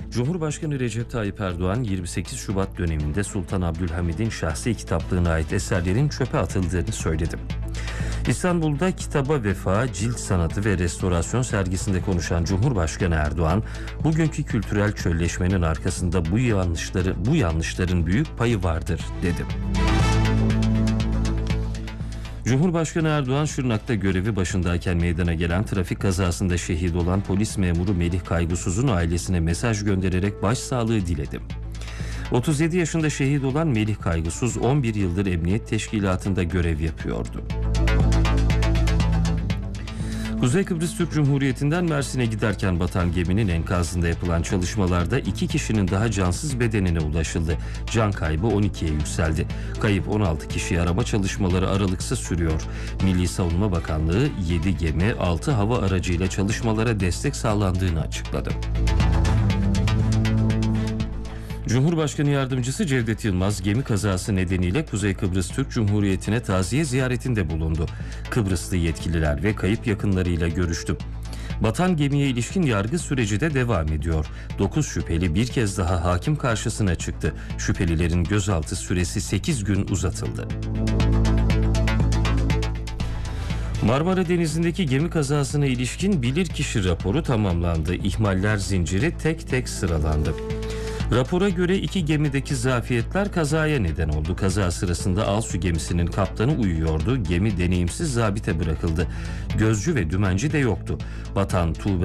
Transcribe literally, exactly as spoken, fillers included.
Cumhurbaşkanı Recep Tayyip Erdoğan yirmi sekiz Şubat döneminde Sultan Abdülhamid'in şahsi kitaplığına ait eserlerin çöpe atıldığını söyledi. İstanbul'da Kitaba Vefa, Cilt Sanatı ve Restorasyon sergisinde konuşan Cumhurbaşkanı Erdoğan, bugünkü kültürel çölleşmenin arkasında bu yanlışları, bu yanlışların büyük payı vardır dedi. Cumhurbaşkanı Erdoğan, Şırnak'ta görevi başındayken meydana gelen trafik kazasında şehit olan polis memuru Melih Kaygusuz'un ailesine mesaj göndererek başsağlığı diledi. otuz yedi yaşında şehit olan Melih Kaygusuz on bir yıldır emniyet teşkilatında görev yapıyordu. Kuzey Kıbrıs Türk Cumhuriyeti'nden Mersin'e giderken batan geminin enkazında yapılan çalışmalarda iki kişinin daha cansız bedenine ulaşıldı. Can kaybı on ikiye yükseldi. Kayıp on altı kişi arama çalışmaları aralıksız sürüyor. Milli Savunma Bakanlığı yedi gemi, altı hava aracıyla çalışmalara destek sağlandığını açıkladı. Cumhurbaşkanı Yardımcısı Cevdet Yılmaz, gemi kazası nedeniyle Kuzey Kıbrıs Türk Cumhuriyeti'ne taziye ziyaretinde bulundu. Kıbrıslı yetkililer ve kayıp yakınlarıyla görüştü. Batan gemiye ilişkin yargı süreci de devam ediyor. dokuz şüpheli bir kez daha hakim karşısına çıktı. Şüphelilerin gözaltı süresi sekiz gün uzatıldı. Marmara Denizi'ndeki gemi kazasına ilişkin bilirkişi raporu tamamlandı. İhmaller zinciri tek tek sıralandı. Rapora göre iki gemideki zafiyetler kazaya neden oldu. Kaza sırasında Alsu gemisinin kaptanı uyuyordu. Gemi deneyimsiz zabite bırakıldı. Gözcü ve dümenci de yoktu. Batan Tuğba